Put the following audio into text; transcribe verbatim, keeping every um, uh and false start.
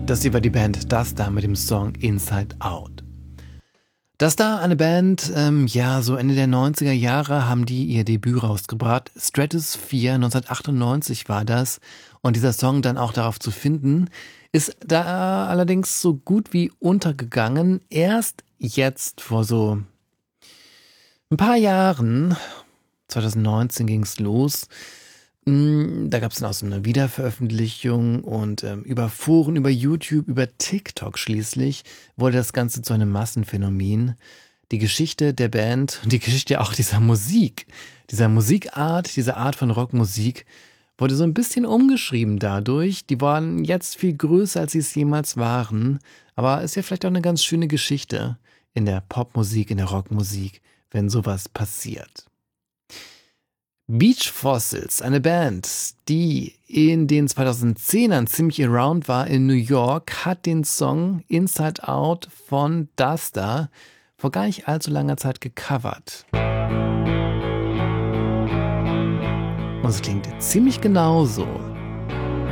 Das hier war die Band Dasta mit dem Song Inside Out. Dasta, eine Band, ähm, ja, so Ende der neunziger Jahre haben die ihr Debüt rausgebracht. Stratosphere, neunzehnhundertachtundneunzig war das. Und dieser Song dann auch darauf zu finden, ist da allerdings so gut wie untergegangen. Erst jetzt, vor so ein paar Jahren, zweitausendneunzehn ging es los. Da gab es dann auch so eine Wiederveröffentlichung und ähm, über Foren, über YouTube, über TikTok schließlich wurde das Ganze zu einem Massenphänomen. Die Geschichte der Band und die Geschichte auch dieser Musik, dieser Musikart, dieser Art von Rockmusik wurde so ein bisschen umgeschrieben dadurch. Die waren jetzt viel größer, als sie es jemals waren. Aber ist ja vielleicht auch eine ganz schöne Geschichte in der Popmusik, in der Rockmusik, wenn sowas passiert. Beach Fossils, eine Band, die in den zweitausendzehnern ziemlich around war in New York, hat den Song Inside Out von Dasta vor gar nicht allzu langer Zeit gecovert. Und es klingt ziemlich genauso.